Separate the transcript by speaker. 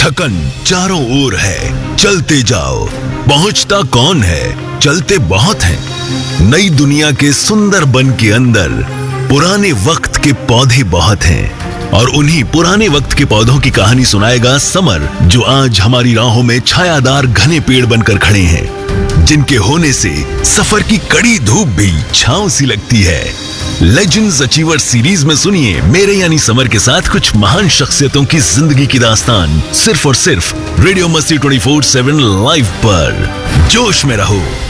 Speaker 1: ढक्कन चारों ओर है, चलते जाओ। पहुंचता कौन है, चलते बहुत हैं। नई दुनिया के सुंदर बन के अंदर पुराने वक्त के पौधे बहुत हैं, और उन्हीं पुराने वक्त के पौधों की कहानी सुनाएगा समर, जो आज हमारी राहों में छायादार घने पेड़ बनकर खड़े हैं, जिनके होने से सफर की कड़ी धूप भी छांव सी लगती है। लेजेंड्स अचीवर सीरीज में सुनिए मेरे यानी समर के साथ कुछ महान शख्सियतों की जिंदगी की दास्तान, सिर्फ और सिर्फ रेडियो मस्ती 24/7 लाइव पर। जोश में रहो।